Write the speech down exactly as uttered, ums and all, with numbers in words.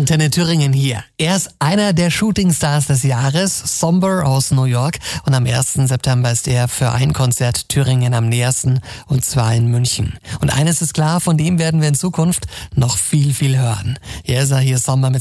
Antenne Thüringen hier. Er ist einer der Shootingstars des Jahres, Somber aus New York. Und am ersten September ist er für ein Konzert Thüringen am nähersten, und zwar in München. Und eines ist klar, von dem werden wir in Zukunft noch viel, viel hören. Hier ist er, hier Somber mit